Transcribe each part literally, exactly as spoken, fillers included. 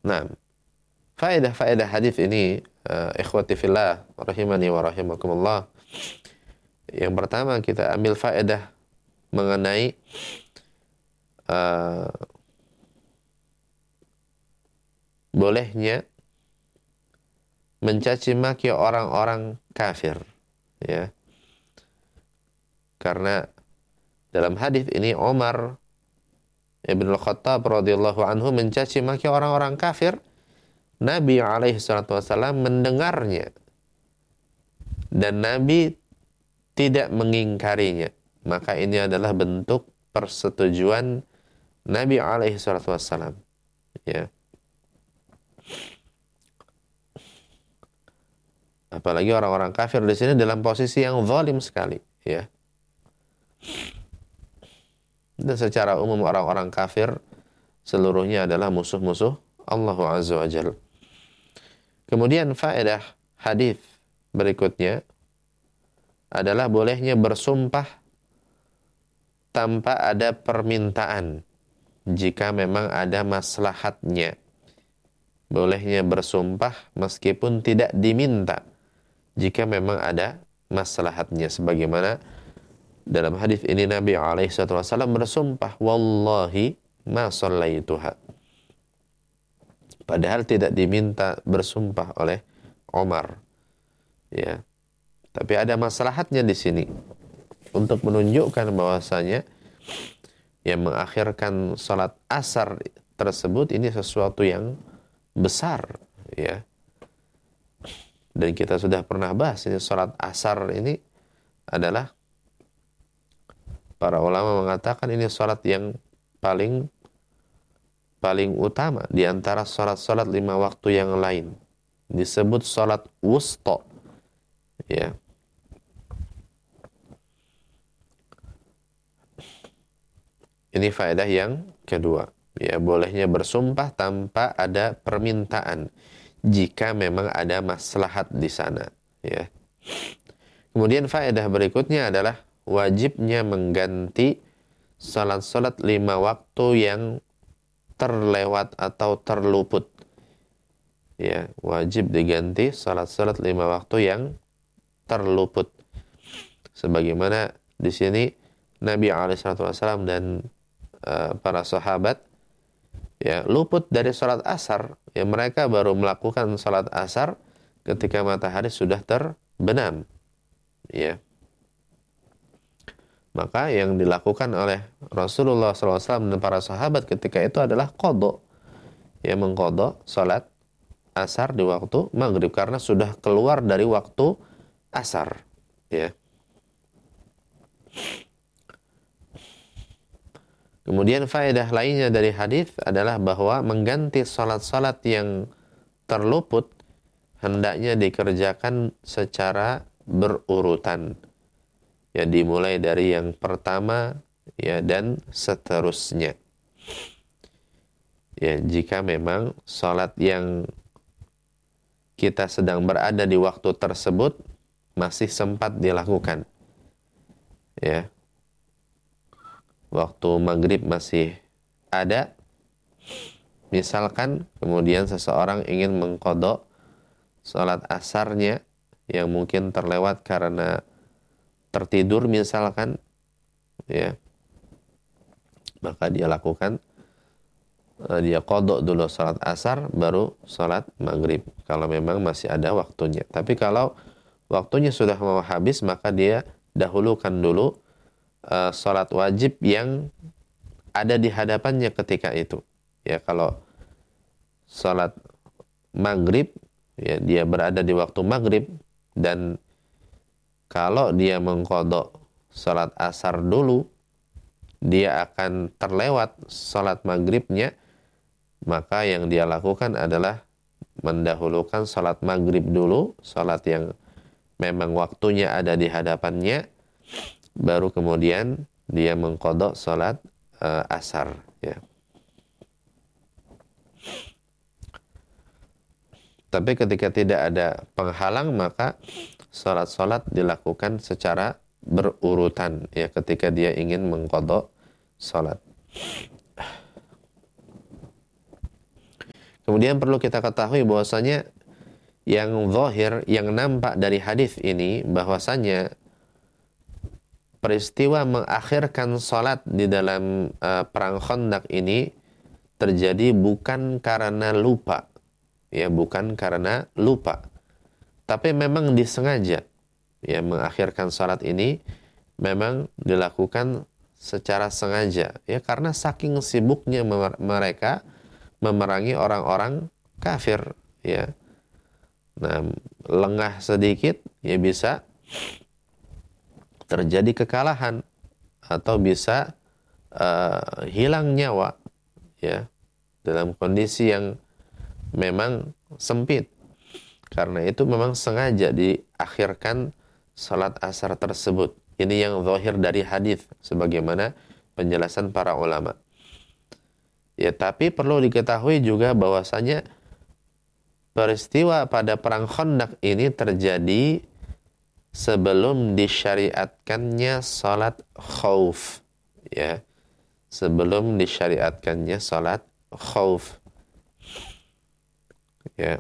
Nah, faedah-faedah hadis ini, uh, ikhwati fillah rahimani wa rahimakumullah. Yang pertama, kita ambil faedah mengenai uh, bolehnya mencaci maki orang-orang kafir, ya. Karena dalam hadis ini Umar Ibn Al-Khattab radhiyallahu anhu mencaci maki orang-orang kafir. Nabi alaihi salatu wasallam mendengarnya dan Nabi tidak mengingkarinya. Maka ini adalah bentuk persetujuan Nabi alaihi salatu wasallam, ya. Apalagi orang-orang kafir di sini dalam posisi yang zalim sekali, ya. Dan secara umum orang-orang kafir seluruhnya adalah musuh-musuh Allah Azza wa Jalla. Kemudian faedah hadis berikutnya adalah bolehnya bersumpah tanpa ada permintaan jika memang ada maslahatnya. Bolehnya bersumpah meskipun tidak diminta jika memang ada maslahatnya, sebagaimana dalam hadis ini Nabi alaihi wasallam bersumpah, wallahi ma shallaituha, padahal tidak diminta bersumpah oleh Umar, ya. Tapi ada maslahatnya di sini untuk menunjukkan bahwasanya yang mengakhirkan salat asar tersebut ini sesuatu yang besar, ya. Dan kita sudah pernah bahas ini, salat asar ini adalah, para ulama mengatakan ini salat yang paling paling utama di antara salat-salat lima waktu yang lain. Disebut salat wusta, ya. Ini faedah yang kedua, ya, bolehnya bersumpah tanpa ada permintaan jika memang ada maslahat di sana, ya. Kemudian faedah berikutnya adalah wajibnya mengganti salat-salat lima waktu yang terlewat atau terluput, ya. Wajib diganti salat-salat lima waktu yang terluput, sebagaimana di sini Nabi alaihi wasallam dan uh, para sahabat, ya, luput dari salat asar, ya, mereka baru melakukan salat asar ketika matahari sudah terbenam, ya. Maka yang dilakukan oleh Rasulullah shallallahu alaihi wasallam dan para sahabat ketika itu adalah qadha, ya, mengqadha salat asar di waktu maghrib karena sudah keluar dari waktu asar, ya. Kemudian faedah lainnya dari hadis adalah bahwa mengganti salat-salat yang terluput hendaknya dikerjakan secara berurutan, ya, dimulai dari yang pertama, ya, dan seterusnya. Ya, jika memang salat yang kita sedang berada di waktu tersebut masih sempat dilakukan, ya. Waktu maghrib masih ada, misalkan, kemudian seseorang ingin mengqadha salat asarnya yang mungkin terlewat karena tertidur misalkan, ya, maka dia lakukan, dia qadha dulu salat asar baru salat maghrib kalau memang masih ada waktunya. Tapi kalau waktunya sudah mau habis, maka dia dahulukan dulu uh, salat wajib yang ada di hadapannya ketika itu, ya. Kalau salat maghrib, ya, dia berada di waktu maghrib, dan kalau dia mengqadha salat asar dulu, dia akan terlewat salat maghribnya, maka yang dia lakukan adalah mendahulukan salat maghrib dulu, salat yang memang waktunya ada di hadapannya, baru kemudian dia mengqadha salat uh, asar, ya. Tapi ketika tidak ada penghalang, maka salat-salat dilakukan secara berurutan, ya, ketika dia ingin mengqadha salat. Kemudian perlu kita ketahui bahwasanya yang zahir, yang nampak dari hadis ini, bahwasanya peristiwa mengakhirkan salat di dalam uh, perang Khandaq ini terjadi bukan karena lupa, ya, bukan karena lupa, tapi memang disengaja. Ya, mengakhirkan salat ini memang dilakukan secara sengaja, ya, karena saking sibuknya mereka memerangi orang-orang kafir, ya. Nah, lengah sedikit, ya bisa terjadi kekalahan atau bisa uh, hilang nyawa, ya, dalam kondisi yang memang sempit. Karena itu memang sengaja diakhirkan salat asar tersebut. Ini yang zahir dari hadis sebagaimana penjelasan para ulama. Ya, tapi perlu diketahui juga bahwasanya peristiwa pada perang Khandaq ini terjadi sebelum disyariatkannya salat khauf, ya. Sebelum disyariatkannya salat khauf. Ya.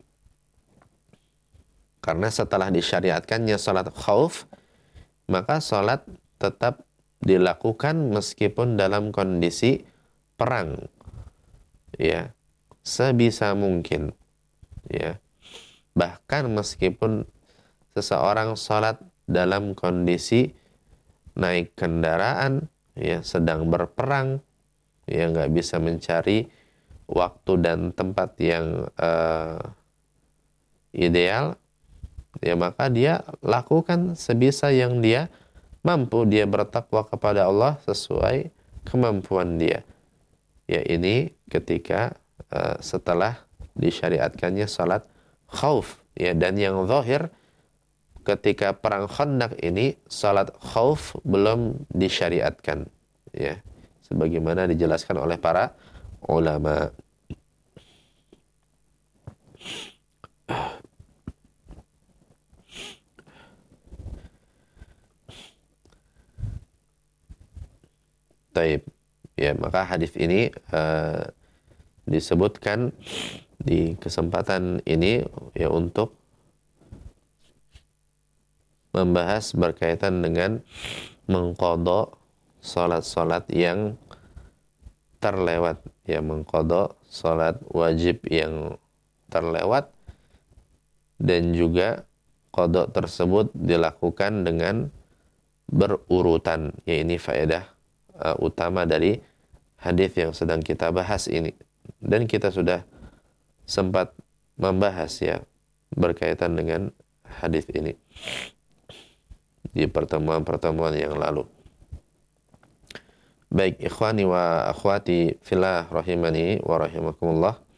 Karena setelah disyariatkannya salat khauf, maka salat tetap dilakukan meskipun dalam kondisi perang. Ya. Sebisa mungkin. Ya, bahkan meskipun seseorang sholat dalam kondisi naik kendaraan, ya, sedang berperang, ya, nggak bisa mencari waktu dan tempat yang uh, ideal, ya, maka dia lakukan sebisa yang dia mampu. Dia bertakwa kepada Allah sesuai kemampuan dia. Ya, ini ketika uh, setelah disyariatkannya salat khauf, ya. Dan yang zahir ketika perang Khandaq ini salat khauf belum disyariatkan, ya, sebagaimana dijelaskan oleh para ulama. Taib, ya, maka hadis ini uh, disebutkan di kesempatan ini, ya, untuk membahas berkaitan dengan mengqadha salat-salat yang terlewat, ya, mengqadha salat wajib yang terlewat, dan juga qadha tersebut dilakukan dengan berurutan. Ya, ini faedah uh, utama dari hadis yang sedang kita bahas ini. Dan kita sudah sempat membahas, ya, berkaitan dengan hadis ini di pertemuan-pertemuan yang lalu. Baik, ikhwani wa akhwati fillah rahimani wa rahimakumullah.